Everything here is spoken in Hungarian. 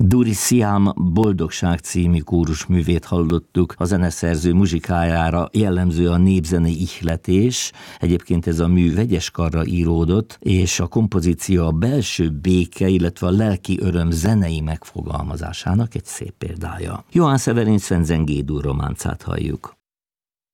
Durisiam Boldogság című kórusművét hallottuk, a zeneszerző muzsikájára jellemző a népzenei ihletés, egyébként ez a mű vegyes karra íródott, és a kompozíció a belső béke, illetve a lelki öröm zenei megfogalmazásának egy szép példája. Johann Severin Sven G-dur románcát halljuk.